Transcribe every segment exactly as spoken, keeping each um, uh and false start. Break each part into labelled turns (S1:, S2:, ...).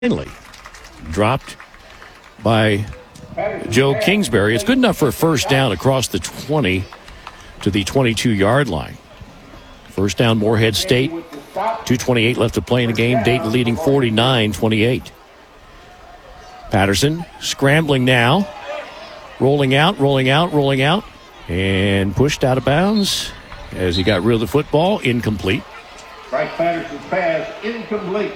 S1: Finally, dropped by Joe Kingsbury. It's good enough for a first down across the twenty to the twenty-two-yard line. First down, Morehead State. two twenty-eight left to play in the game. Dayton leading forty-nine twenty-eight. Patterson scrambling now. Rolling out, rolling out, rolling out. And pushed out of bounds as he got rid of the football. Incomplete.
S2: Bryce Patterson's pass incomplete.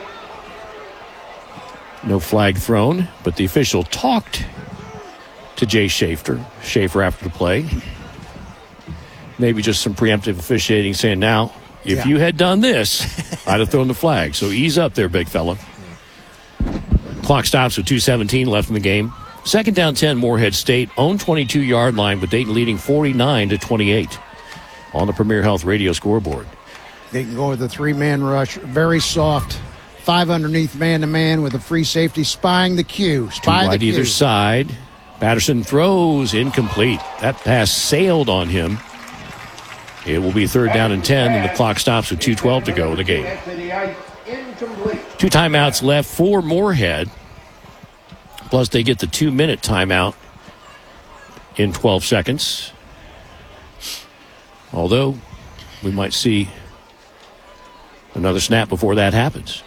S1: No flag thrown, but the official talked to Jay Schaefer. Schaefer after the play. Maybe just some preemptive officiating saying, now, if
S3: yeah.
S1: you had done this, I'd have thrown the flag. So ease up there, big fella. Clock stops with two seventeen left in the game. Second down ten, Morehead State. Own twenty-two-yard line, with Dayton leading forty-nine to twenty-eight on the Premier Health radio scoreboard.
S3: They can go with a three-man rush. Very soft. Five underneath man-to-man with a free safety spying the cue. Spy
S1: Two wide
S3: the
S1: either
S3: cue.
S1: side. Patterson throws incomplete. That pass sailed on him. It will be third down and ten, and the clock stops with two twelve to go in the game. Two timeouts left for Morehead. Plus, they get the two-minute timeout in twelve seconds. Although, we might see another snap before that happens.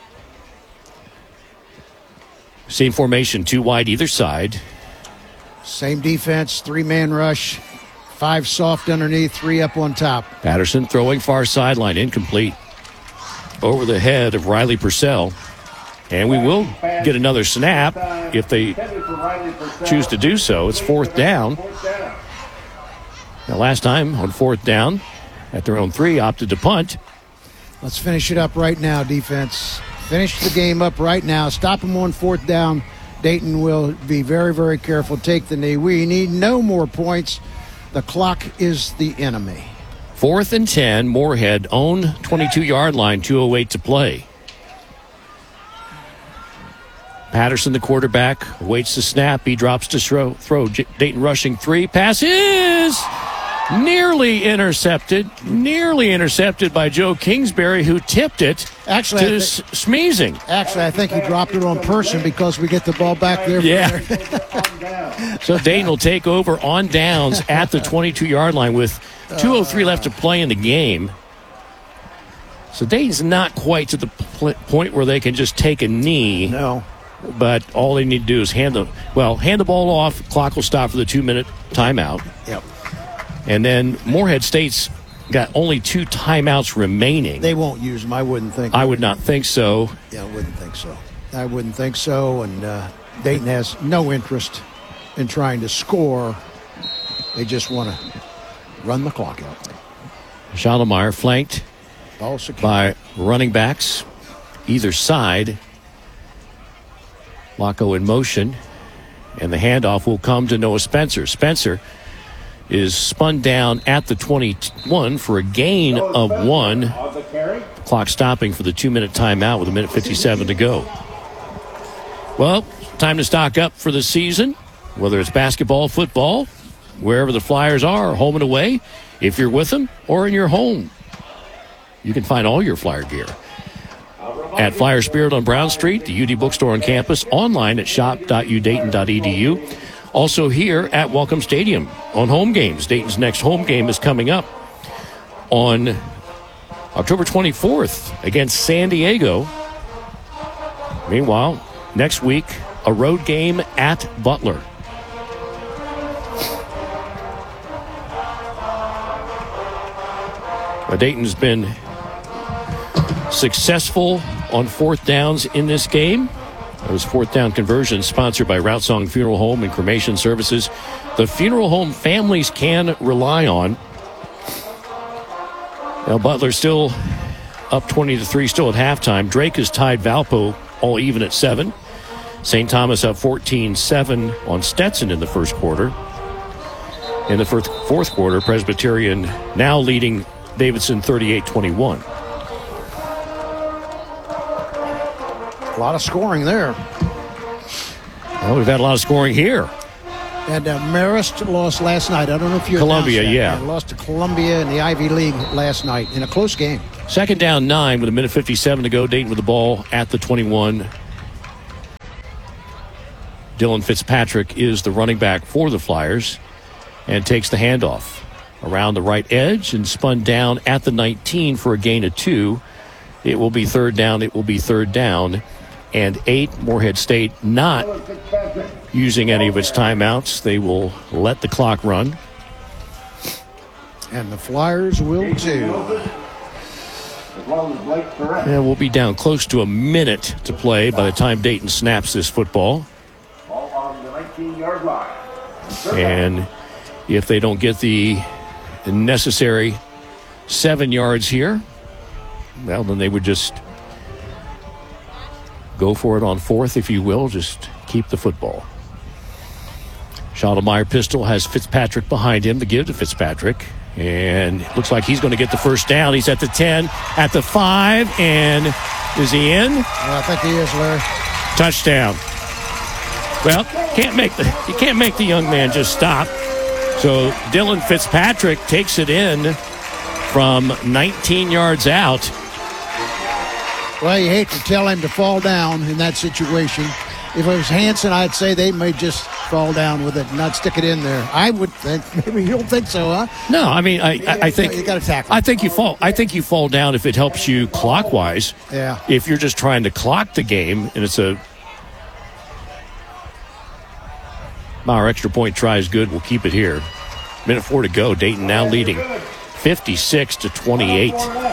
S1: Same formation, two wide either side.
S3: Same defense, three-man rush. Five soft underneath, three up on top.
S1: Patterson throwing far sideline, incomplete. Over the head of Riley Purcell. And we will get another snap if they choose to do so. It's fourth down. Now, last time on fourth down, at their own three, opted to punt.
S3: Let's finish it up right now, defense. Finish the game up right now. Stop them on fourth down. Dayton will be very, very careful. Take the knee. We need no more points. The clock is the enemy.
S1: Fourth and ten, Morehead own twenty-two-yard line, two oh eight to play. Patterson, the quarterback, waits the snap. He drops to throw. throw. Dayton rushing three. Pass is nearly intercepted. Nearly intercepted by Joe Kingsbury, who tipped it
S3: Actually,
S1: to
S3: I thi-
S1: Smeezing.
S3: Actually, I think he dropped it on person because we get the ball back there.
S1: Yeah. So Dayton will take over on downs at the twenty-two-yard line with two oh three left to play in the game. So Dayton's not quite to the pl- point where they can just take a knee.
S3: No.
S1: But all they need to do is hand the well, hand the ball off. Clock will stop for the two-minute timeout.
S3: Yep.
S1: And then Morehead State's got only two timeouts remaining.
S3: They won't use them. I wouldn't think.
S1: I would not think so.
S3: Yeah, I wouldn't think so. I wouldn't think so. And uh, Dayton has no interest in trying to score. They just want to run the clock out.
S1: Schottelmeyer flanked
S3: Ball secure.
S1: by running backs either side. Laco in motion, and the handoff will come to Noah Spencer. Spencer is spun down at the twenty-one for a gain of one. Clock stopping for the two-minute timeout with a minute fifty-seven to go. Well, time to stock up for the season, whether it's basketball, football, wherever the Flyers are, home and away, if you're with them or in your home. You can find all your Flyer gear at Flyer Spirit on Brown Street, the U D bookstore on campus, online at shop dot u dayton dot e d u. Also here at Welcome Stadium on home games. Dayton's next home game is coming up on October twenty-fourth against San Diego. Meanwhile, next week, a road game at Butler. Now, Dayton's been successful on fourth downs in this game. Those fourth down conversions sponsored by Route Song Funeral Home and Cremation Services. The funeral home families can rely on. Now Butler still up twenty to three, still at halftime. Drake has tied Valpo all even at seven. Saint Thomas up fourteen seven on Stetson in the first quarter. In the first, fourth quarter, Presbyterian now leading Davidson thirty-eight twenty-one.
S3: A lot of scoring there.
S1: Well, we've had a lot of scoring here.
S3: And uh, Marist lost last night. I don't know if you
S1: Columbia,
S3: announced that.
S1: yeah.
S3: They lost to Columbia in the Ivy League last night in a close game.
S1: Second down nine with a minute fifty-seven to go. Dayton with the ball at the twenty-one. Dylan Fitzpatrick is the running back for the Flyers and takes the handoff around the right edge and spun down at the nineteen for a gain of two. It will be third down. It will be third down and eight. Morehead State not using any of its timeouts. They will let the clock run.
S3: And the Flyers will too.
S1: And we'll be down close to a minute to play by the time Dayton snaps this football. And if they don't get the necessary seven yards here, well, then they would just go for it on fourth, if you will. Just keep the football. Schottelmeyer pistol has Fitzpatrick behind him to give to Fitzpatrick. And it looks like he's going to get the first down. He's at the ten, at the five, and is he in?
S3: Well, I think he is, Larry.
S1: Touchdown. Well, can't make the you can't make the young man just stop. So Dylan Fitzpatrick takes it in from nineteen yards out.
S3: Well, you hate to tell him to fall down in that situation. If it was Hanson, I'd say they may just fall down with it and not stick it in there. I would think. Maybe you don't think so, huh?
S1: No, I mean, I, I, I think
S3: you got to tackle.
S1: I think you fall. I think you fall down if it helps you clockwise.
S3: Yeah.
S1: If you're just trying to clock the game and it's a our extra point try is good. We'll keep it here. Minute four to go. Dayton now leading, fifty-six to twenty-eight.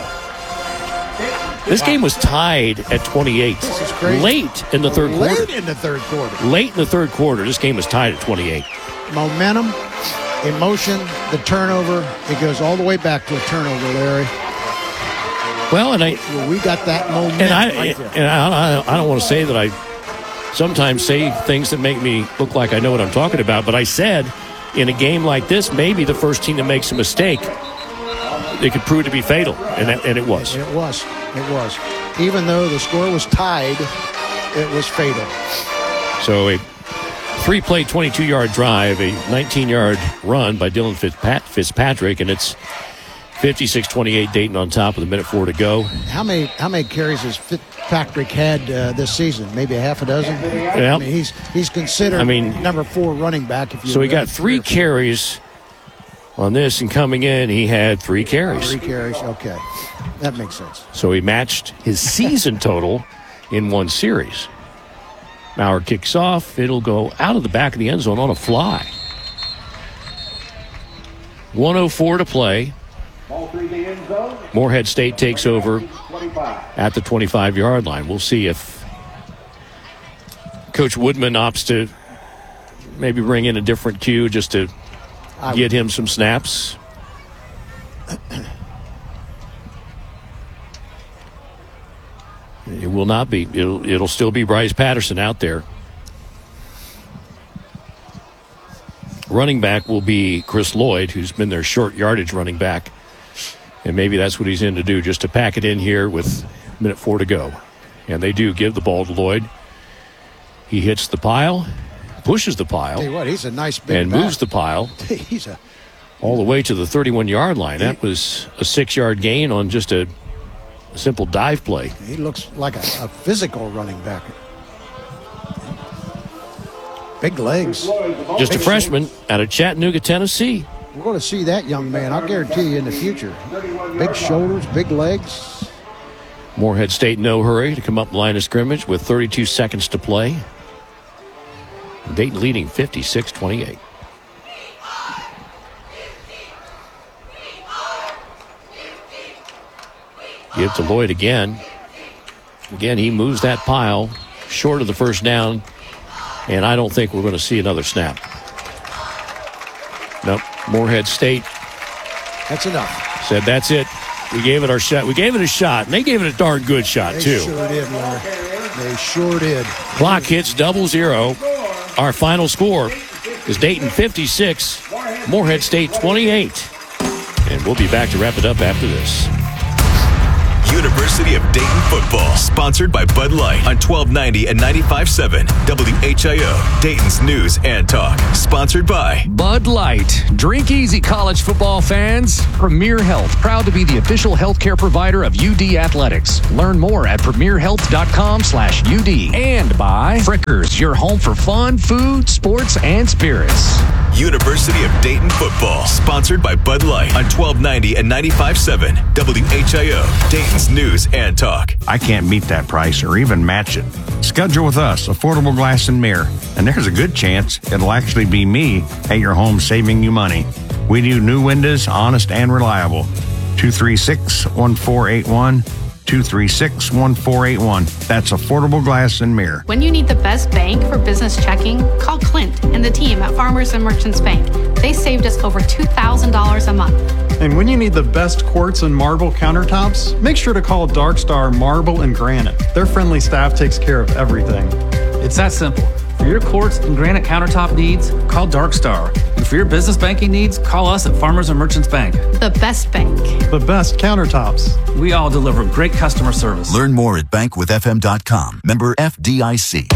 S1: This game was tied at twenty-eight.
S3: This is crazy.
S1: Late in the third quarter.
S3: Late in the third quarter.
S1: Late in the third quarter, this game was tied at twenty-eight.
S3: Momentum, emotion, the turnover. It goes all the way back to a turnover, Larry.
S1: Well, and I
S3: well, we got that momentum.
S1: and I
S3: right there.
S1: and I, I don't want to say that I sometimes say things that make me look like I know what I'm talking about, but I said in a game like this, maybe the first team that makes a mistake, it could prove to be fatal, and that, and it was.
S3: And it was. It was. Even though the score was tied, it was fatal.
S1: So a three-play, twenty-two-yard drive, a nineteen-yard run by Dylan Fitzpat- Fitzpatrick, and it's fifty-six twenty-eight Dayton on top with a minute four to go.
S3: How many how many carries has Fitzpatrick had uh, this season? Maybe a half a dozen?
S1: Yeah.
S3: I mean, he's he's considered
S1: I mean,
S3: number four running back. If you
S1: So he got three carries on this, and coming in, he had three carries.
S3: Three carries, okay. That makes sense.
S1: So he matched his season total in one series. Maurer kicks off. It'll go out of the back of the end zone on a fly. one oh four to play. Morehead State takes over at the twenty-five-yard line. We'll see if Coach Woodman opts to maybe bring in a different cue just to get him some snaps. It will not be. It'll, it'll still be Bryce Patterson out there. Running back will be Chris Lloyd, who's been their short yardage running back. And maybe that's what he's in to do, just to pack it in here with minute four to go. And they do give the ball to Lloyd. He hits the pile, pushes the pile.
S3: Tell you what, he's a nice big
S1: and
S3: back.
S1: moves the pile
S3: He's a
S1: all the way to the thirty-one-yard line. That was a six-yard gain on just a simple dive play.
S3: he looks like a, a physical running back. Big legs.
S1: Just a freshman out of Chattanooga, Tennessee.
S3: We're going to see that young man, I'll guarantee you, in the future. Big shoulders, big legs.
S1: Morehead State no hurry to come up line of scrimmage with thirty-two seconds to play. Dayton leading fifty-six twenty-eight. Give to Lloyd again. Again, he moves that pile short of the first down, and I don't think we're going to see another snap. Nope. Morehead State
S3: That's enough.
S1: said that's it. We gave it our shot. We gave it a shot, and they gave it a darn good shot,
S3: They
S1: too.
S3: sure did, Larry. They sure did.
S1: Clock hits double zero. Our final score is Dayton fifty-six, Morehead State twenty-eight. And we'll be back to wrap it up after this.
S4: University of Dayton football. Sponsored by Bud Light on twelve ninety and ninety-five point seven W H I O, Dayton's News and Talk. Sponsored by
S5: Bud Light. Drink easy, college football fans. Premier Health, proud to be the official healthcare provider of U D Athletics. Learn more at premier health dot com slash U D. And by Frickers, your home for fun, food, sports, and spirits.
S4: University of Dayton football. Sponsored by Bud Light on twelve ninety and ninety-five point seven W H I O, Dayton's News and Talk.
S6: I can't beat that price or even match it. Schedule with us, Affordable Glass and Mirror, and there's a good chance it'll actually be me at your home saving you money. We do new windows, honest and reliable. two three six, one four eight one, two three six, one four eight one. That's Affordable Glass and Mirror.
S7: When you need the best bank for business checking, call Clint and the team at Farmers and Merchants Bank. They saved us over two thousand dollars a month.
S8: And when you need the best quartz and marble countertops, make sure to call Dark Star Marble and Granite. Their friendly staff takes care of everything.
S9: It's that simple. For your quartz and granite countertop needs, call Dark Star. And for your business banking needs, call us at Farmers and Merchants Bank.
S7: The best bank.
S8: The best countertops.
S9: We all deliver great customer service.
S10: Learn more at bank with f m dot com. Member F D I C.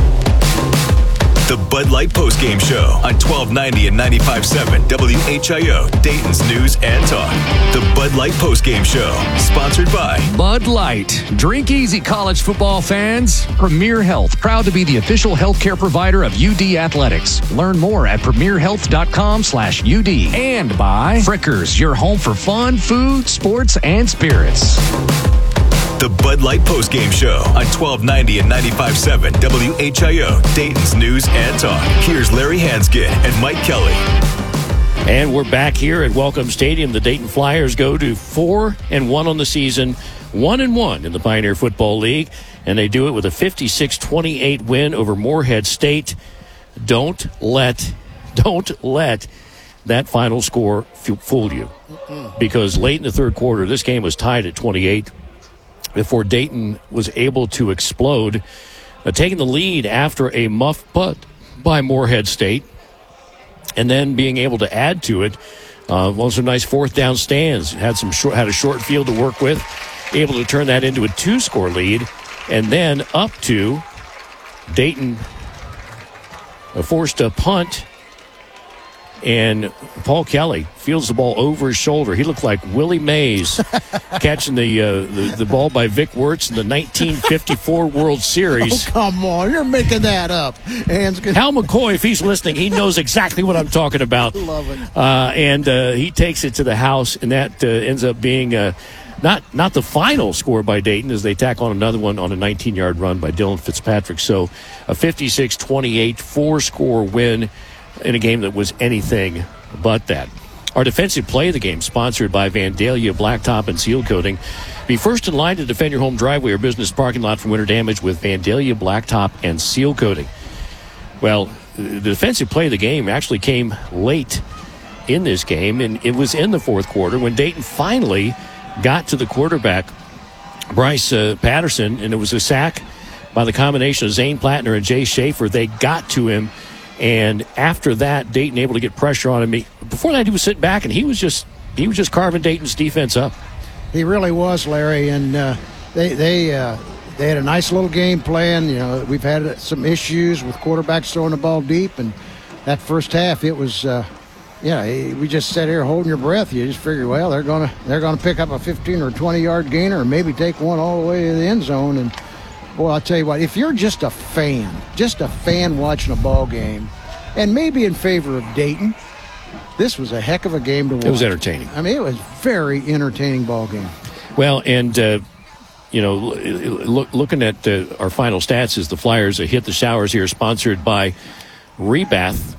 S4: The Bud Light postgame show on twelve ninety and ninety-five point seven W H I O, Dayton's News and Talk. The Bud Light postgame show, sponsored by
S5: Bud Light. Drink easy, college football fans. Premier Health, proud to be the official healthcare provider of U D Athletics. Learn more at premier health dot com slash U D. And by Frickers, your home for fun, food, sports, and spirits.
S4: The Bud Light postgame show on twelve ninety and ninety-five point seven W H I O, Dayton's News and Talk. Here's Larry Hanskin and Mike Kelly.
S1: And we're back here at Welcome Stadium. The Dayton Flyers go to four and one on the season, one and one in the Pioneer Football League, and they do it with a fifty-six twenty-eight win over Morehead State. Don't let, don't let that final score fool you, because late in the third quarter, this game was tied at twenty-eight. Before Dayton was able to explode, uh, taking the lead after a muff punt by Morehead State, and then being able to add to it. Uh, well, some nice fourth down stands. Had some short, had a short field to work with, able to turn that into a two-score lead, and then up to Dayton uh, forced a punt. And Paul Kelly fields the ball over his shoulder. He looked like Willie Mays catching the, uh, the the ball by Vic Wirtz in the nineteen fifty-four World Series.
S3: Oh, come on. You're making that up. Hands good.
S1: Hal McCoy, if he's listening, he knows exactly what I'm talking about.
S3: Love it.
S1: Uh, and uh, he takes it to the house, and that uh, ends up being uh, not, not the final score by Dayton, as they tack on another one on a nineteen-yard run by Dylan Fitzpatrick. So a fifty-six twenty-eight four-score win in a game that was anything but that. Our defensive play of the game, sponsored by Vandalia Blacktop and Seal Coating. Be first in line to defend your home driveway or business parking lot from winter damage with Vandalia Blacktop and Seal Coating. Well, the defensive play of the game actually came late in this game, and it was in the fourth quarter when Dayton finally got to the quarterback, Bryce uh, Patterson, and it was a sack by the combination of Zane Plattner and Jay Schaefer. They got to him. And after that, Dayton able to get pressure on him. Before that, he was sitting back, and he was just he was just carving Dayton's defense up.
S3: He really was, Larry, and uh, they they uh, they had a nice little game plan. You know, we've had some issues with quarterbacks throwing the ball deep, and that first half, it was, uh, yeah, we just sat here holding your breath. You just figure, well, they're gonna they're gonna pick up a fifteen or twenty yard gainer, or maybe take one all the way to the end zone. And boy, I'll tell you what, if you're just a fan, just a fan watching a ball game, and maybe in favor of Dayton, this was a heck of a game to watch.
S1: It was entertaining.
S3: I mean, it was very entertaining ball game.
S1: Well, and, uh, you know, look, looking at uh, our final stats as the Flyers hit the showers here, sponsored by Rebath.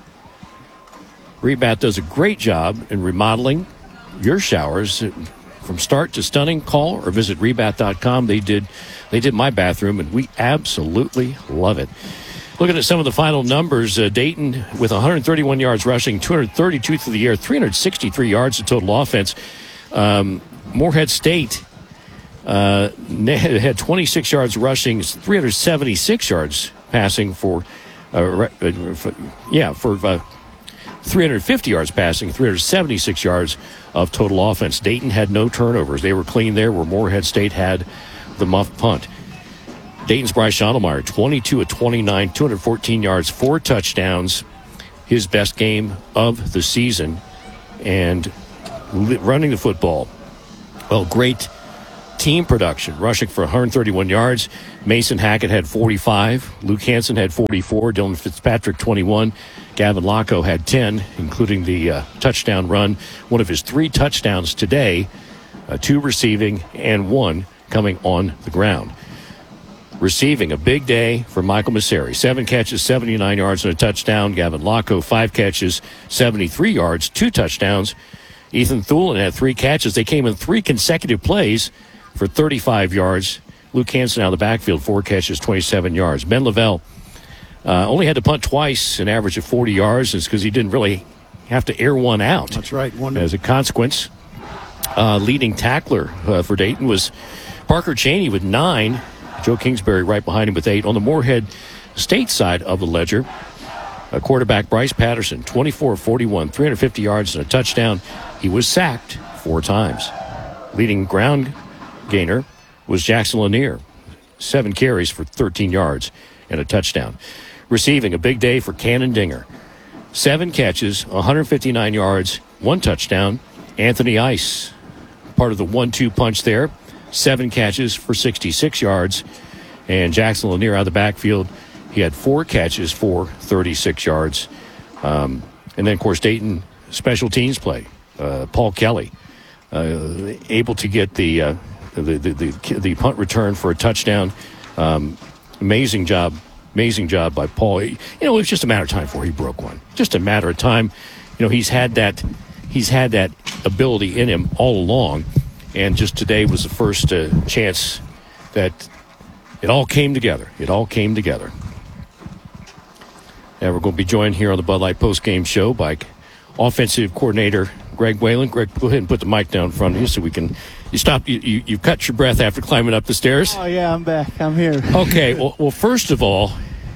S1: Rebath does a great job in remodeling your showers from start to stunning. Call or visit rebath dot com. They did they did my bathroom, and we absolutely love it. Looking at some of the final numbers, uh, Dayton with one hundred thirty-one yards rushing, two hundred thirty-two through the air, three hundred sixty-three yards of total offense. Um, Morehead State uh, had twenty-six yards rushing, three hundred seventy-six yards passing for, uh, for yeah, for uh, three hundred fifty yards passing, three hundred seventy-six yards of total offense. Dayton had no turnovers. They were clean there, where Morehead State had the muff punt. Dayton's Bryce Schottelmeyer, twenty-two of twenty-nine, two hundred fourteen yards, four touchdowns, his best game of the season, and running the football. Well, great team production, rushing for one hundred thirty-one yards. Mason Hackett had forty-five. Luke Hansen had forty-four. Dylan Fitzpatrick, twenty-one. Gavin Locko had ten, including the uh, touchdown run. One of his three touchdowns today, uh, two receiving and one coming on the ground. Receiving, a big day for Michael Masseri. Seven catches, seventy-nine yards, and a touchdown. Gavin Locko, five catches, seventy-three yards, two touchdowns. Ethan Thulin had three catches. They came in three consecutive plays for thirty-five yards. Luke Hansen out of the backfield, four catches, twenty-seven yards. Ben Lavelle uh, only had to punt twice, an average of forty yards. It's because he didn't really have to air one out.
S3: That's right. One
S1: As a consequence, uh, leading tackler uh, for Dayton was Parker Cheney with nine. Joe Kingsbury right behind him with eight. On the Morehead State side of the ledger, a quarterback Bryce Patterson, twenty-four of forty-one, three hundred fifty yards and a touchdown. He was sacked four times. Leading ground gainer was Jackson Lanier, seven carries for thirteen yards and a touchdown. Receiving, a big day for Cannon Dinger. Seven catches, one hundred fifty-nine yards, one touchdown. Anthony Ice, part of the one two punch there. Seven catches for sixty-six yards. And Jackson Lanier out of the backfield, he had four catches for thirty-six yards. Um, and then, of course, Dayton special teams play. Uh, Paul Kelly uh, able to get the, uh, the, the, the, the punt return for a touchdown. Um, amazing job. Amazing job by Paul. You know, it was just a matter of time before he broke one. Just a matter of time. You know, he's had that, he's had that ability in him all along. And just today was the first uh, chance that it all came together. It all came together. Now we're going to be joined here on the Bud Light postgame show by offensive coordinator Greg Whalen. Greg, go ahead and put the mic down in front of you so we can. You stop. You, you, you cut your breath after climbing up the stairs.
S11: Oh yeah, I'm back. I'm here.
S1: Okay. Well, well, first of all,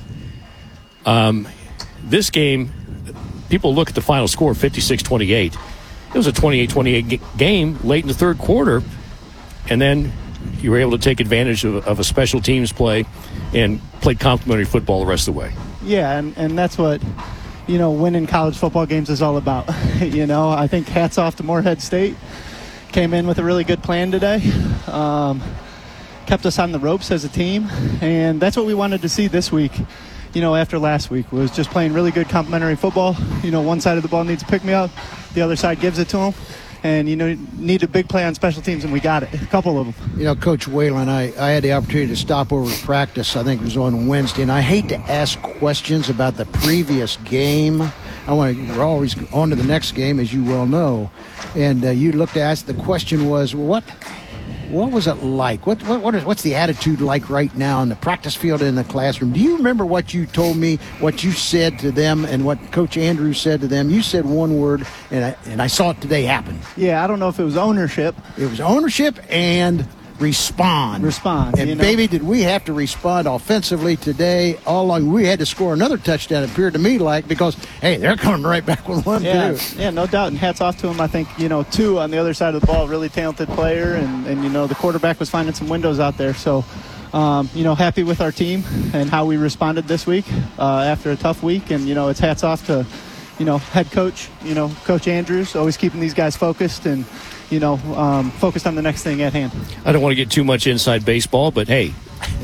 S1: um, this game, people look at the final score, fifty-six twenty-eight. It was a twenty-eight twenty-eight game late in the third quarter, and then you were able to take advantage of, of a special teams play and played complimentary football the rest of the way.
S11: Yeah, and, and that's what, you know, winning college football games is all about. You know, I think hats off to Morehead State. Came in with a really good plan today. Um, kept us on the ropes as a team, and that's what we wanted to see this week. You know, after last week, was just playing really good complementary football. You know, one side of the ball needs to pick me up, the other side gives it to them. And, you know, need a big play on special teams, and we got it. A couple of them.
S3: You know, Coach Whalen, I, I had the opportunity to stop over to practice, I think it was on Wednesday, and I hate to ask questions about the previous game. I want to, we're always on to the next game, as you well know. And uh, you looked to ask, the question was, well, what what was it like? What, what what is what's the attitude like right now in the practice field and in the classroom? Do you remember what you told me, what you said to them, and what Coach Andrews said to them? You said one word, and I and I saw it today happen.
S11: Yeah, I don't know if it was ownership.
S3: It was ownership and respond.
S11: Respond.
S3: And,
S11: you know?
S3: baby, did we have to respond offensively today all along. We had to score another touchdown, it appeared to me like, because, hey, they're coming right back with one,
S11: yeah,
S3: too.
S11: Yeah, no doubt. And hats off to him. I think, you know, two on the other side of the ball, really talented player. And, and you know, the quarterback was finding some windows out there. So, um, you know, happy with our team and how we responded this week uh, after a tough week. And, you know, it's hats off to, you know, head coach, you know, Coach Andrews, always keeping these guys focused and, you know, um, focused on the next thing at hand.
S1: I don't want to get too much inside baseball, but hey,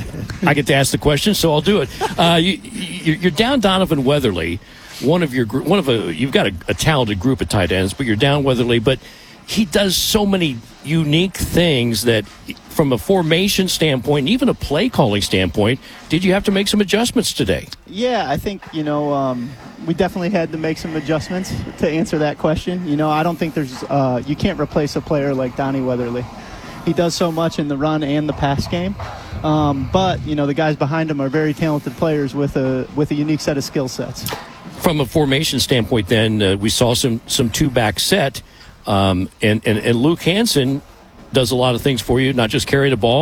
S1: I get to ask the question, so I'll do it. Uh, you, you're down Donovan Weatherly, one of your group, one of a. You've got a, a talented group of tight ends, but you're down Weatherly. But he does so many unique things that, from a formation standpoint, and even a play calling standpoint, did you have to make some adjustments today?
S11: Yeah, I think, you know, um, we definitely had to make some adjustments to answer that question. You know, I don't think there's uh, you can't replace a player like Donnie Weatherly. He does so much in the run and the pass game. Um, but, you know, the guys behind him are very talented players with a with a unique set of skill sets.
S1: From a formation standpoint, then, uh, we saw some, some two-back set. Um, and, and, and Luke Hansen does a lot of things for you, not just carry the ball,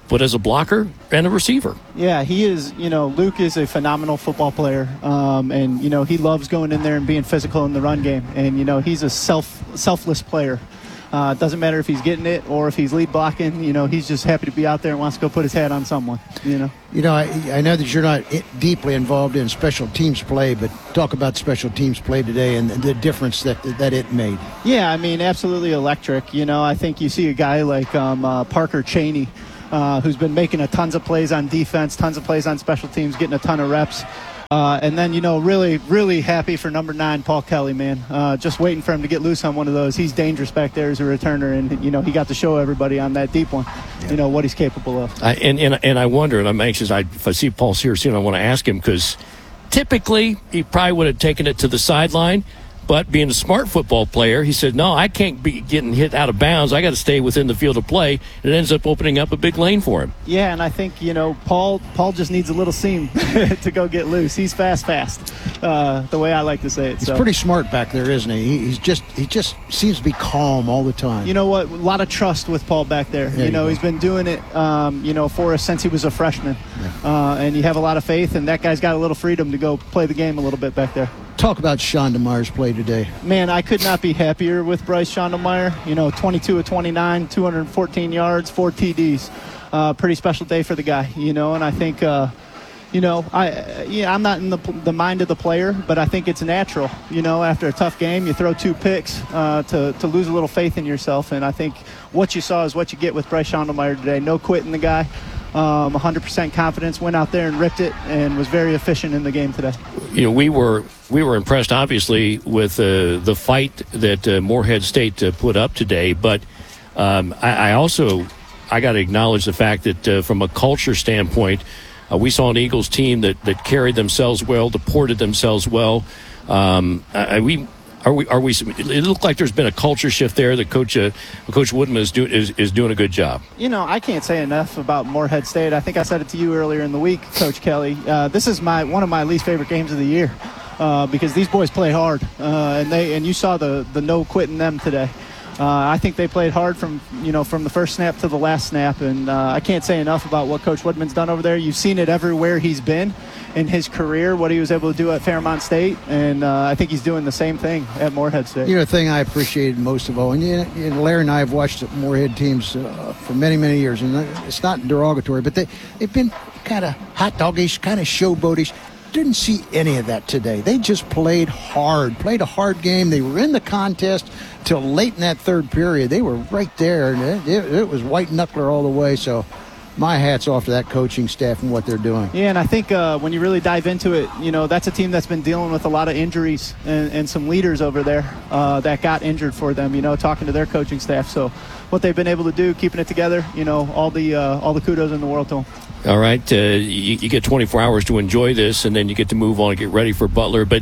S1: but as a blocker and a receiver.
S11: Yeah, he is, you know, Luke is a phenomenal football player. Um, and, you know, he loves going in there and being physical in the run game. And, you know, he's a self selfless player. Uh, it doesn't matter if he's getting it or if he's lead blocking. You know, he's just happy to be out there and wants to go put his hat on someone, you know.
S3: You know, I, I know that you're not deeply involved in special teams play, but talk about special teams play today and the difference that that it made.
S11: Yeah, I mean, absolutely electric. You know, I think you see a guy like um, uh, Parker Cheney, uh, who's been making a tons of plays on defense, tons of plays on special teams, getting a ton of reps. Uh, and then, you know, really, really happy for number nine, Paul Kelly, man. Uh, just waiting for him to get loose on one of those. He's dangerous back there as a returner, and, you know, he got to show everybody on that deep one, yeah. you know, what he's capable of.
S1: I, and, and and I wonder, and I'm anxious, I, if I see Paul here soon, I want to ask him, because typically he probably would have taken it to the sideline. But being a smart football player, he said, no, I can't be getting hit out of bounds. I got to stay within the field of play. And it ends up opening up a big lane for him.
S11: Yeah, and I think, you know, Paul Paul just needs a little seam to go get loose. He's fast, fast, uh, the way I like to say it.
S3: He's
S11: so.
S3: pretty smart back there, isn't he? He's just he just seems to be calm all the time.
S11: You know what? A lot of trust with Paul back there.
S3: there
S11: you know,
S3: you
S11: he's been doing it, um, you know, for us since he was a freshman. Yeah. Uh, and you have a lot of faith, and that guy's got a little freedom to go play the game a little bit back there.
S3: Talk about Schondelmeyer's play today.
S11: Man, I could not be happier with Bryce Schondelmeyer. You know, twenty-two of twenty-nine, two hundred fourteen yards, four T Ds. Uh, pretty special day for the guy, you know, and I think, uh, you know, I, yeah, I'm not in the, the mind of the player, but I think it's natural. You know, after a tough game, you throw two picks uh, to, to lose a little faith in yourself, and I think what you saw is what you get with Bryce Schondelmeyer today. No quitting the guy. Um, one hundred percent confidence, went out there and ripped it, and was very efficient in the game today.
S1: You know, we were we were impressed, obviously, with uh, the fight that uh, Morehead State uh, put up today. But um, I, I also I got to acknowledge the fact that uh, from a culture standpoint, uh, we saw an Eagles team that, that carried themselves well, deported themselves well. Um, I, we. Are we? Are we? It looked like there's been a culture shift there. That Coach uh, Coach Woodman is doing is, is doing a good job.
S11: You know, I can't say enough about Morehead State. I think I said it to you earlier in the week, Coach Kelly. Uh, this is my one of my least favorite games of the year uh, because these boys play hard, uh, and they and you saw the the no quitting them today. Uh, I think they played hard from you know from the first snap to the last snap, and uh, I can't say enough about what Coach Woodman's done over there. You've seen it everywhere he's been in his career, what he was able to do at Fairmont State, and uh, I think he's doing the same thing at Morehead State.
S3: You know, the thing I appreciated most of all, and you know, Larry and I have watched Morehead teams uh, for many, many years, and it's not derogatory, but they, they've been kind of hot doggish, kind of showboatish. Didn't see any of that today. They just played hard, played a hard game. They were in the contest till late in that third period. They were right there, and it, it, it was white knuckler all the way, so my hat's off to that coaching staff and what they're doing.
S11: Yeah, and I think uh, when you really dive into it, you know, that's a team that's been dealing with a lot of injuries and, and some leaders over there uh, that got injured for them, you know, talking to their coaching staff. So what they've been able to do, keeping it together, you know, all the uh, all the kudos in the world to them.
S1: All right, uh, you, you get twenty-four hours to enjoy this, and then you get to move on and get ready for Butler. But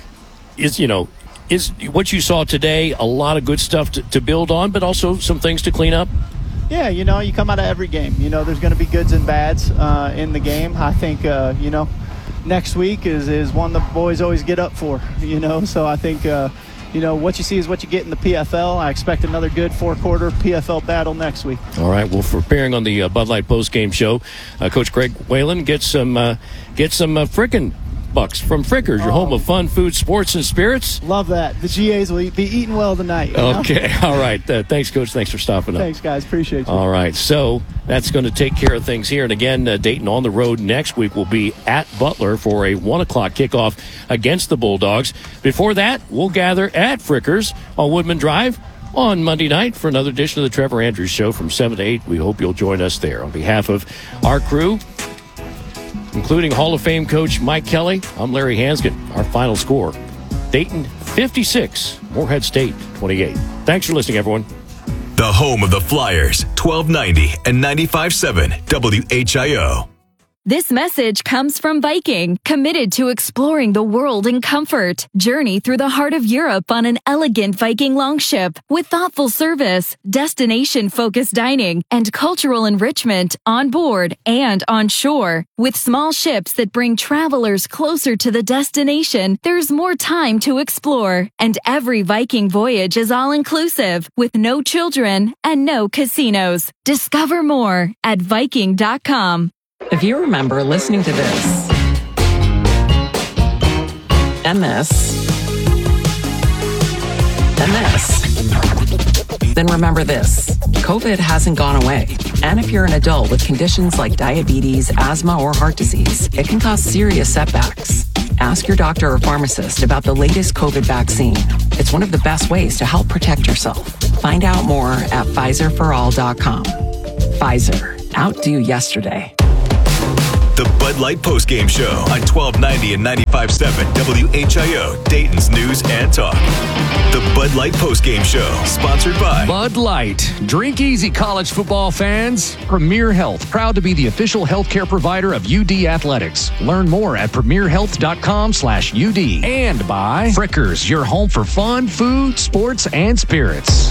S1: is you know is what you saw today a lot of good stuff to, to build on, but also some things to clean up?
S11: Yeah, you know, you come out of every game. You know, there's going to be goods and bads uh, in the game. I think, uh, you know, next week is, is one the boys always get up for, you know. So I think, uh, you know, what you see is what you get in the P F L. I expect another good four-quarter P F L battle next week.
S1: All right, well, for preparing on the uh, Bud Light postgame show, uh, Coach Greg Whalen gets some, uh, get some uh, frickin' bucks from Frickers, your oh. home of fun, food, sports, and spirits.
S11: Love that. The G As will eat, be eating well tonight. You know?
S1: Okay, all right. Uh, thanks, Coach. Thanks for stopping up.
S11: Thanks, guys. Appreciate you.
S1: All right, so that's going to take care of things here. And again, uh, Dayton on the road next week will be at Butler for a one o'clock kickoff against the Bulldogs. Before that, we'll gather at Frickers on Woodman Drive on Monday night for another edition of the Trevor Andrews Show from seven to eight. We hope you'll join us there. On behalf of our crew, including Hall of Fame coach Mike Kelly, I'm Larry Hansgen. Our final score, Dayton fifty-six, Morehead State twenty-eight. Thanks for listening, everyone.
S4: The home of the Flyers, twelve ninety and ninety-five point seven W H I O.
S12: This message comes from Viking, committed to exploring the world in comfort. Journey through the heart of Europe on an elegant Viking longship with thoughtful service, destination-focused dining, and cultural enrichment on board and on shore. With small ships that bring travelers closer to the destination, there's more time to explore. And every Viking voyage is all-inclusive, with no children and no casinos. Discover more at Viking dot com.
S13: If you remember listening to this, and this, and this, then remember this. COVID hasn't gone away. And if you're an adult with conditions like diabetes, asthma, or heart disease, it can cause serious setbacks. Ask your doctor or pharmacist about the latest COVID vaccine. It's one of the best ways to help protect yourself. Find out more at Pfizer for all dot com. Pfizer. Outdo yesterday.
S4: The Bud Light Postgame Show on twelve ninety and ninety-five point seven W H I O, Dayton's News and Talk. The Bud Light Postgame Show, sponsored by
S5: Bud Light. Drink easy, college football fans. Premier Health, proud to be the official healthcare provider of U D Athletics. Learn more at premier health dot com slash U D. And by Frickers, your home for fun, food, sports, and spirits.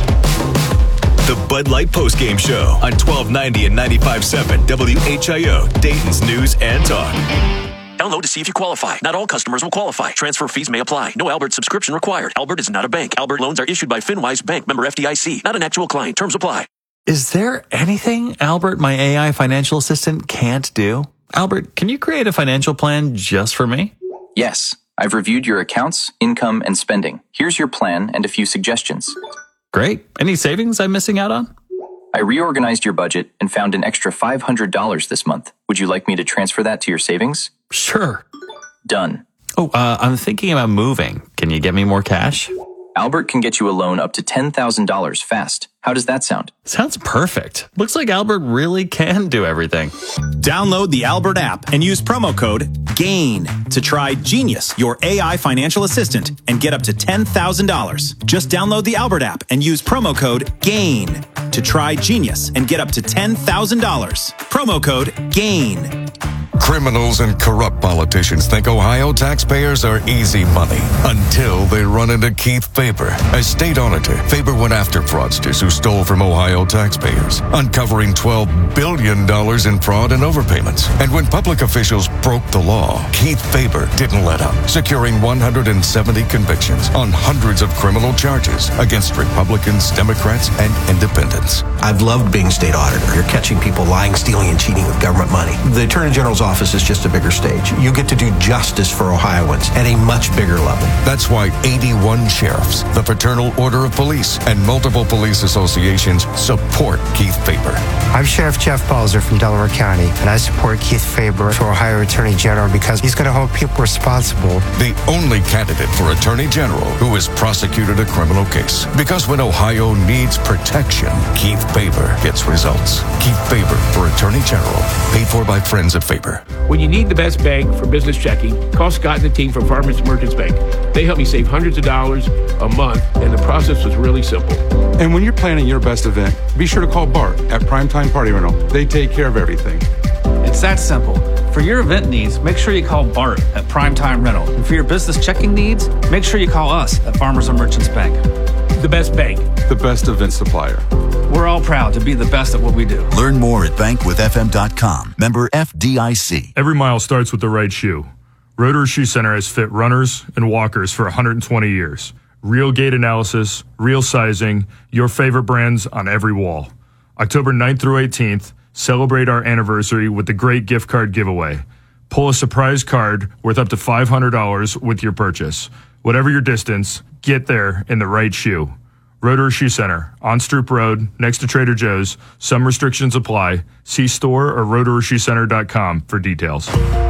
S4: The Bud Light Postgame Show on twelve ninety and ninety-five point seven W H I O, Dayton's News and Talk.
S14: Download to see if you qualify. Not all customers will qualify. Transfer fees may apply. No Albert subscription required. Albert is not a bank. Albert loans are issued by FinWise Bank, member F D I C. Not an actual client. Terms apply.
S15: Is there anything Albert, my A I financial assistant, can't do? Albert, can you create a financial plan just for me?
S16: Yes. I've reviewed your accounts, income, and spending. Here's your plan and a few suggestions.
S15: Great. Any savings I'm missing out on?
S16: I reorganized your budget and found an extra five hundred dollars this month. Would you like me to transfer that to your savings?
S15: Sure.
S16: Done.
S15: Oh, uh, I'm thinking about moving. Can you get me more cash?
S16: Albert can get you a loan up to ten thousand dollars fast. How does that sound?
S15: Sounds perfect. Looks like Albert really can do everything.
S17: Download the Albert app and use promo code GAIN to try Genius, your A I financial assistant, and get up to ten thousand dollars. Just download the Albert app and use promo code GAIN to try Genius and get up to ten thousand dollars. Promo code GAIN.
S18: Criminals and corrupt politicians think Ohio taxpayers are easy money until they run into Keith Faber. As state auditor, Faber went after fraudsters who stole from Ohio taxpayers, uncovering twelve billion dollars in fraud and overpayments. And when public officials broke the law, Keith Faber didn't let up, securing one hundred seventy convictions on hundreds of criminal charges against Republicans, Democrats, and independents.
S19: I've loved being state auditor. You're catching people lying, stealing, and cheating with government money. The Attorney General's office is just a bigger stage. You get to do justice for Ohioans at a much bigger level.
S18: That's why eighty-one sheriffs, the Fraternal Order of Police, and multiple police associations support Keith Faber.
S20: I'm Sheriff Jeff Balzer from Delaware County, and I support Keith Faber for Ohio Attorney General because he's going to hold people responsible.
S18: The only candidate for Attorney General who has prosecuted a criminal case. Because when Ohio needs protection, Keith Faber gets results. Keith Faber for Attorney General. Paid for by friends of Faber.
S21: When you need the best bank for business checking, call Scott and the team from Farmers and Merchants Bank. They help me save hundreds of dollars a month, and the process was really simple.
S22: And when you're planning your best event, be sure to call Bart at Primetime Party Rental. They take care of everything.
S9: It's that simple. For your event needs, make sure you call Bart at Primetime Rental. And for your business checking needs, make sure you call us at Farmers and Merchants Bank.
S21: The best bank.
S22: The best event supplier.
S9: We're all proud to be the best at what we do.
S10: Learn more at bank with f m dot com. Member F D I C.
S23: Every mile starts with the right shoe. Rotary Shoe Center has fit runners and walkers for one hundred twenty years. Real gait analysis, real sizing, your favorite brands on every wall. October ninth through eighteenth, celebrate our anniversary with the great gift card giveaway. Pull a surprise card worth up to five hundred dollars with your purchase. Whatever your distance, get there in the right shoe. Rotary Shoe Center, on Stroop Road, next to Trader Joe's. Some restrictions apply. See store or rotary shoe center dot com for details.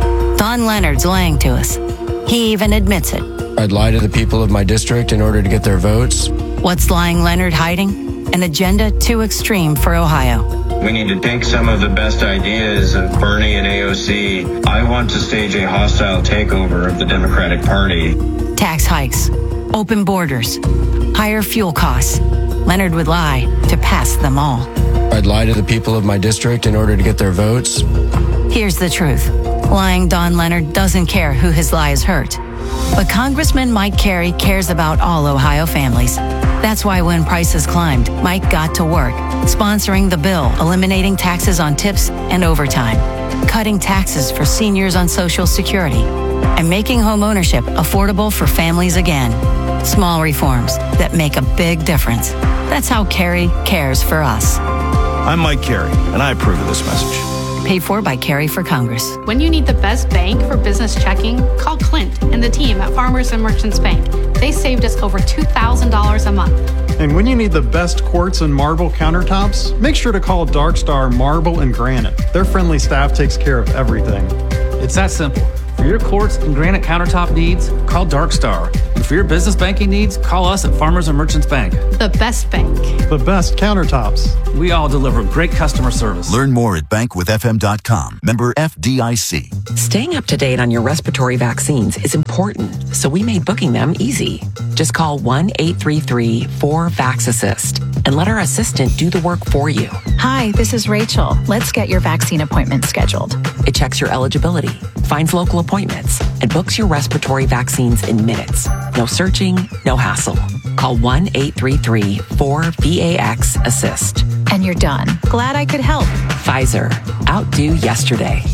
S24: Don Leonard's lying to us. He even admits it.
S25: I'd lie to the people of my district in order to get their votes.
S24: What's lying Leonard hiding? An agenda too extreme for Ohio.
S26: We need to take some of the best ideas of Bernie and A O C. I want to stage a hostile takeover of the Democratic Party.
S24: Tax hikes, open borders, higher fuel costs. Leonard would lie to pass them all.
S25: I'd lie to the people of my district in order to get their votes.
S24: Here's the truth. Lying Don Leonard doesn't care who his lies hurt. But Congressman Mike Carey cares about all Ohio families. That's why when prices climbed, Mike got to work, sponsoring the bill, eliminating taxes on tips and overtime, cutting taxes for seniors on Social Security, and making homeownership affordable for families again. Small reforms that make a big difference. That's how Carey cares for us.
S2: I'm Mike Carey, and I approve of this message.
S24: Paid for by Carey for Congress.
S3: When you need the best bank for business checking, call Clint and the team at Farmers and Merchants Bank. They saved us over two thousand dollars a month.
S6: And when you need the best quartz and marble countertops, make sure to call Dark Star Marble and Granite. Their friendly staff takes care of everything.
S9: It's that simple. For your quartz and granite countertop needs, call Dark Star. And for your business banking needs, call us at Farmers and Merchants Bank.
S3: The best bank.
S6: The best countertops.
S9: We all deliver great customer service.
S10: Learn more at bank with f m dot com. Member F D I C.
S13: Staying up to date on your respiratory vaccines is important, so we made booking them easy. Just call one eight three three four VAX-ASSIST and let our assistant do the work for you.
S7: Hi, this is Rachel. Let's get your vaccine appointment scheduled.
S13: It checks your eligibility, finds local appointments, and books your respiratory vaccines in minutes. No searching, no hassle. Call one eight three three four VAX-ASSIST.
S7: And you're done. Glad I could help.
S13: Pfizer. Outdo yesterday.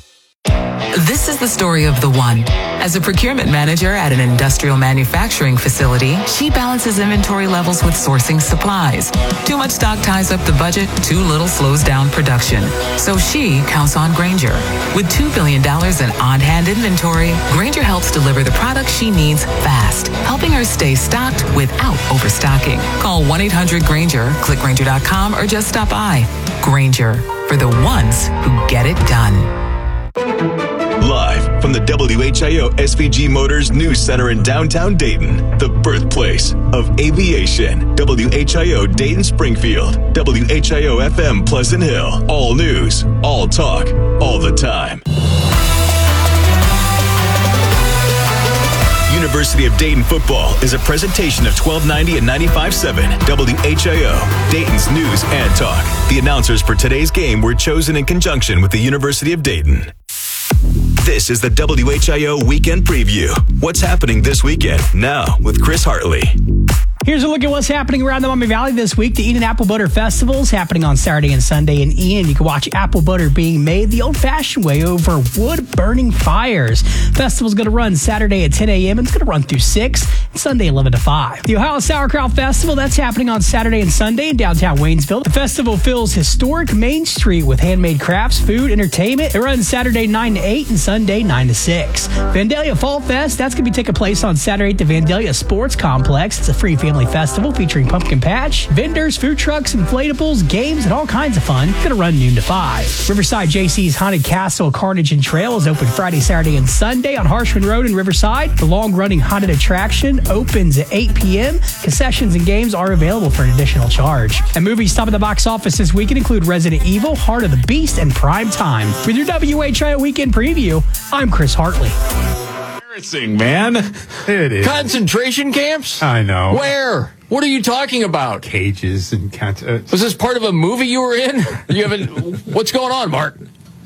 S8: This is the story of the one. As a procurement manager at an industrial manufacturing facility, she balances inventory levels with sourcing supplies. Too much stock ties up the budget, too little slows down production. So she counts on Grainger. With two billion dollars in on-hand inventory, Grainger helps deliver the products she needs fast, helping her stay stocked without overstocking. Call one eight hundred Grainger, click Grainger dot com, or just stop by. Grainger, for the ones who get it done.
S4: Live from the W H I O S V G Motors News Center in downtown Dayton, the birthplace of aviation. W H I O Dayton Springfield, W H I O F M Pleasant Hill. All news, all talk, all the time. University of Dayton football is a presentation of twelve ninety and ninety-five point seven W H I O, Dayton's news and talk. The announcers for today's game were chosen in conjunction with the University of Dayton. This is the W H I O Weekend Preview. What's happening this weekend? Now with Chris Hartley.
S11: Here's a look at what's happening around the Maumee Valley this week. The Eden Apple Butter Festival is happening on Saturday and Sunday in Eden. You can watch apple butter being made the old-fashioned way over wood-burning fires. Festival's going to run Saturday at ten a.m. and it's going to run through six, and Sunday eleven to five. The Ohio Sauerkraut Festival, that's happening on Saturday and Sunday in downtown Waynesville. The festival fills historic Main Street with handmade crafts, food, entertainment. It runs Saturday nine to eight and Sunday nine to six. Vandalia Fall Fest, that's going to be taking place on Saturday at the Vandalia Sports Complex. It's a free family festival featuring pumpkin patch, vendors, food trucks, inflatables, games, and all kinds of fun. It's going to run noon to five. Riverside J C's Haunted Castle Carnage and Trail is open Friday, Saturday, and Sunday on Harshman Road in Riverside. The long-running haunted attraction opens at eight p.m. Concessions and games are available for an additional charge. And movies top of the box office this weekend include Resident Evil, Heart of the Beast, and Prime Time. With your W H I O Weekend Preview, I'm Chris Hartley.
S27: Embarrassing, man.
S28: It is.
S27: Concentration camps?
S28: I know.
S27: Where? What are you talking about?
S28: Cages and con- uh,
S27: Was this part of a movie you were in? You haven't. What's going on, Mark?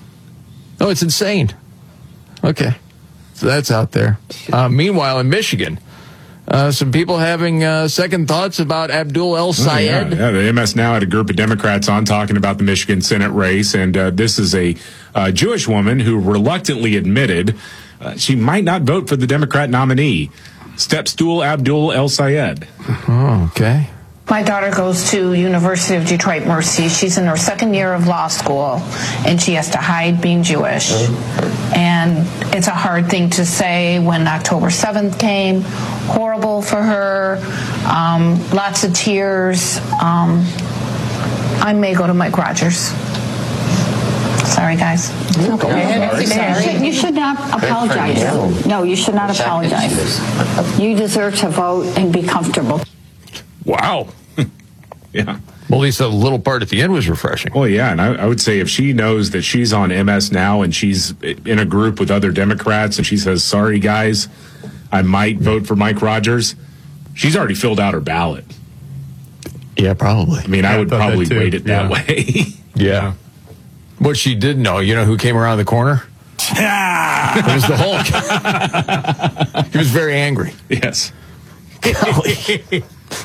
S27: Oh, it's insane. Okay, so that's out there. Uh, meanwhile, in Michigan, uh, some people having uh, second thoughts about Abdul El Sayed.
S29: Oh, yeah. yeah, the M S Now had a group of Democrats on talking about the Michigan Senate race, and uh, this is a uh, Jewish woman who reluctantly admitted uh, she might not vote for the Democrat nominee, Stepstool Abdul El Sayed.
S27: Oh, okay.
S30: My daughter goes to University of Detroit Mercy. She's in her second year of law school, and she has to hide being Jewish. And it's a hard thing to say when October seventh came. Horrible for her. Um, lots of tears. Um, I may go to Mike Rogers. Sorry, guys.
S31: Okay. You should, you should not apologize. No, you should not apologize. You deserve to vote and be comfortable.
S29: Wow. Yeah.
S27: Well, at least a little part at the end was refreshing.
S29: Well, yeah, and I, I would say if she knows that she's on M S Now and she's in a group with other Democrats and she says, sorry, guys, I might vote for Mike Rogers, She's already filled out her ballot.
S27: Yeah, probably.
S29: I mean,
S28: Yeah,
S29: I
S28: I
S29: would
S28: thought
S29: probably
S28: that too.
S29: wait it
S28: Yeah.
S29: that way.
S27: Yeah. What she did know, you know who came around the corner? It was the Hulk. He was very angry.
S29: Yes.
S27: Golly.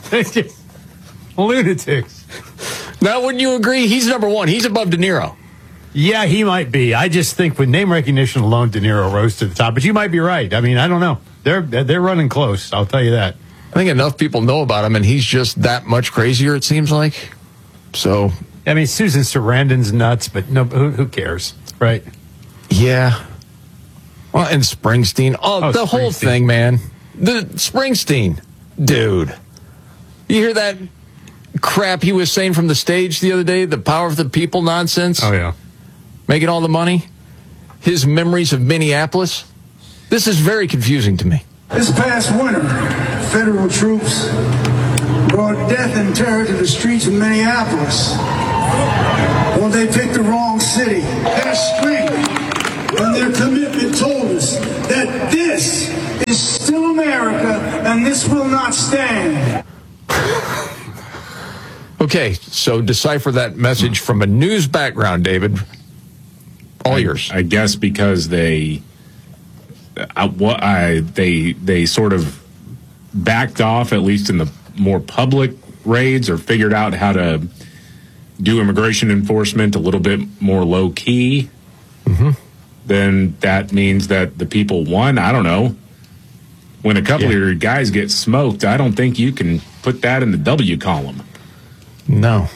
S28: Lunatics.
S27: Now, wouldn't you agree? He's number one. He's above De Niro.
S28: Yeah, he might be. I just think with name recognition alone, De Niro rose to the top. But you might be right. I mean, I don't know. They're they're running close. I'll tell you that.
S27: I think enough people know about him, and he's just that much crazier, it seems like. So,
S28: I mean, Susan Sarandon's nuts, but no, who, who cares, right?
S27: yeah. Well, and Springsteen. Oh,
S28: Oh,
S27: the whole
S28: Springsteen.
S27: thing, man. The Springsteen. Dude. You hear that crap he was saying from the stage the other day? The power of the people nonsense?
S28: Oh, yeah.
S27: Making all the money? His memories of Minneapolis? This is very confusing to me.
S1: This past winter, federal troops brought death and terror to the streets of Minneapolis. Well, they picked the wrong city. They're screaming, and their commitment told us that this is still America, and this will not stand.
S27: Okay, so decipher that message from a news background, David. All
S29: I,
S27: yours.
S29: I guess because they, I, what I they they sort of backed off, at least in the more public raids, or figured out how to do immigration enforcement a little bit more low key.
S27: Mm-hmm.
S29: Then that means that the people won. I don't know. When a couple
S27: Yeah.
S29: of your guys get smoked, I don't think you can put that in the W column.
S27: No.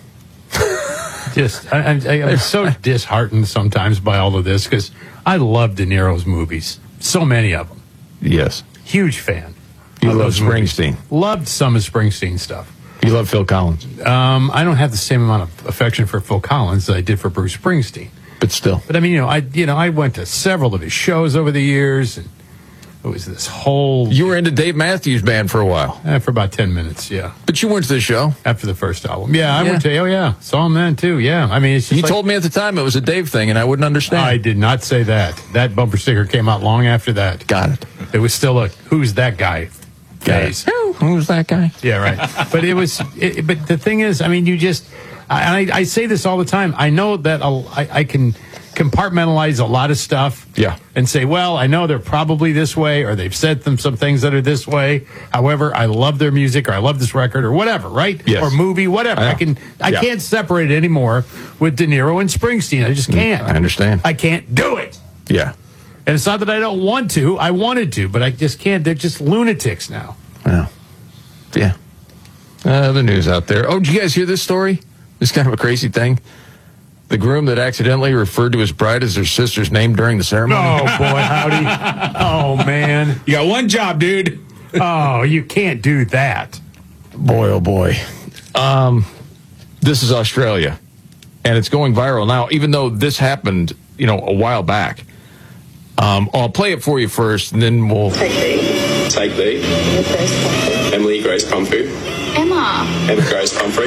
S28: Just, I, I, I'm so disheartened sometimes by all of this because I love De Niro's movies. So many of them.
S27: Yes.
S28: Huge fan.
S27: You
S28: of
S27: love
S28: those movies.
S27: Springsteen.
S28: Loved some of Springsteen stuff.
S27: You love Phil Collins.
S28: Um, I don't have the same amount of affection for Phil Collins as I did for Bruce Springsteen.
S27: But still.
S28: But I mean, you know, I you know I went to several of his shows over the years, and it was this whole.
S27: You were into Dave Matthews Band for a while.
S28: Eh, for about ten minutes, yeah.
S27: But you went to the show
S28: after the first album. Yeah, I
S27: Yeah.
S28: went to. Oh yeah, saw him then too. Yeah, I mean, it's just
S27: You
S28: like-
S27: told me at the time it was a Dave thing, and I wouldn't understand.
S28: I did not say that. That bumper sticker came out long after that.
S27: Got it.
S28: It was still a "Who's that guy?" phase.
S27: Who? Who's that guy?
S28: Yeah, right. But it was. It, but the thing is, I mean, you just. I, I, I say this all the time. I know that I'll, I, I can compartmentalize a lot of stuff.
S27: Yeah.
S28: And say, well, I know they're probably this way, or they've said them some things that are this way. However, I love their music, or I love this record, or whatever, right?
S27: Yes.
S28: Or movie, whatever.
S27: I
S28: I,
S27: know.
S28: can. I
S27: Yeah.
S28: can't separate it anymore with De Niro and Springsteen. I just can't.
S27: I understand.
S28: I can't do it.
S27: Yeah.
S28: And it's not that I don't want to. I wanted to, but I just can't. They're just lunatics now.
S27: Yeah. Yeah. Uh, other news out there. Oh, did you guys hear this story? This is kind of a crazy thing. The groom that accidentally referred to his bride as their sister's name during the ceremony.
S28: Oh, boy, howdy. Oh, man.
S29: You got one job, dude.
S28: Oh, you can't do that.
S27: Boy, oh, boy. Um, this is Australia, and it's going viral now, even though this happened, you know, a while back. Um, I'll play it for you first, and then we'll...
S26: Take thee. Emily Grace Pumphrey.
S3: Emma.
S26: Emma Grace Pumphrey.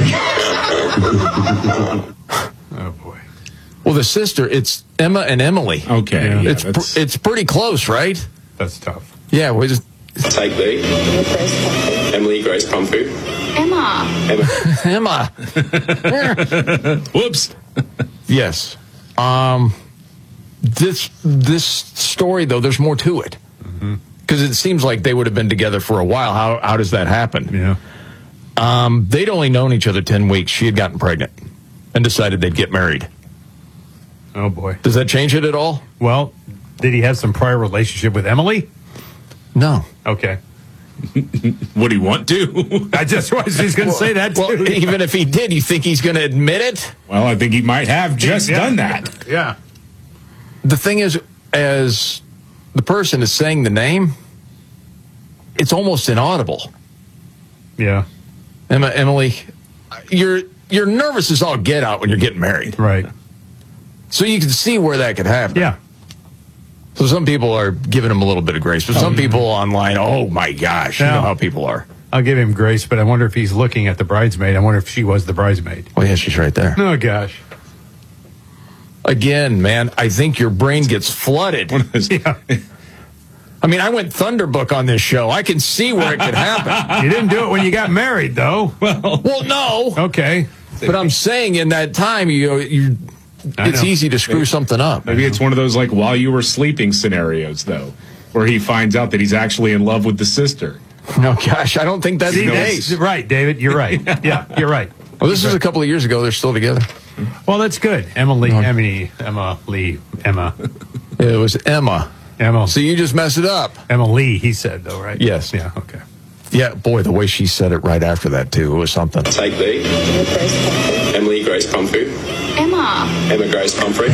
S28: Oh, boy.
S27: Well, the sister, it's Emma and Emily.
S29: Okay.
S28: Yeah.
S29: Yeah,
S27: it's
S29: that's-
S27: pr- it's pretty close, right?
S28: That's tough.
S27: Yeah, we just...
S26: Take thee. Emily Grace Pumphrey.
S3: Emma.
S26: Emma.
S27: Emma.
S29: Whoops.
S27: Yes. Um, this this story, though, there's more to it. Because it seems like they would have been together for a while. How how does that happen?
S28: Yeah.
S27: Um, they'd only known each other ten weeks. She had gotten pregnant and decided they'd get married.
S28: Oh, boy.
S27: Does that change it at all?
S28: Well, did he have some prior relationship with Emily?
S27: No.
S28: Okay.
S29: Would he want to?
S28: I just was just going to say that, too.
S27: Well, even if he did, you think he's going to admit it?
S29: Well, I think he might have just
S28: Yeah.
S29: done that.
S28: Yeah.
S27: The thing is, as the person is saying the name, it's almost inaudible.
S28: Yeah.
S27: Emma, Emily, you're you're nervous as all get out when you're getting married.
S28: Right.
S27: So you can see where that could happen.
S28: Yeah.
S27: So some people are giving him a little bit of grace, but some
S28: Oh.
S27: people online, oh my gosh, you
S28: Yeah.
S27: know how people are.
S28: I'll give him grace, but I wonder if he's looking at the bridesmaid. I wonder if she was the bridesmaid.
S27: Oh yeah, she's right there.
S28: Oh, gosh.
S27: Again, man, I think your brain gets flooded.
S28: Yeah.
S27: I mean, I went Thunderbook on this show. I can see where it could happen.
S28: You didn't do it when you got married, though.
S27: Well, well, no.
S28: Okay.
S27: But I'm saying in that time, you you, it's
S29: know.
S27: easy to screw
S29: maybe,
S27: something up.
S29: Maybe it's one of those like while you were sleeping scenarios, though, where he finds out that he's actually in love with the sister.
S27: No, gosh, I don't think that's
S28: See,
S27: the
S28: that's
S27: case.
S28: right, David. You're right. Yeah, you're right.
S27: Well, this was a couple of years ago. They're still together.
S28: Well, that's good. Emily, Emily, Emma Lee, Emma.
S27: It was Emma.
S28: Emma.
S27: So you just messed it up.
S28: Emma Lee, he said, though, right?
S27: Yes.
S28: Yeah, okay.
S27: Yeah, boy, the way she said it right after that, too, it was something.
S26: Take B. Emily Grace Pumphrey.
S3: Emma.
S26: Emma Grace Pumphrey.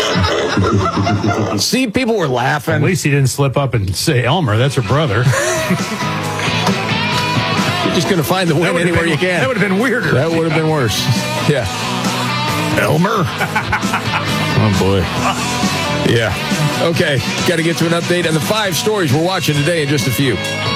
S27: See, people were laughing.
S28: At least he didn't slip up and say Elmer. That's her brother.
S27: You're just going to find the win anywhere
S28: been,
S27: you can.
S28: That would have been weirder.
S27: That would have been worse. Yeah. Elmer. Oh, boy. Yeah. Okay. Got to get to an update on the five stories we're watching today in just a few.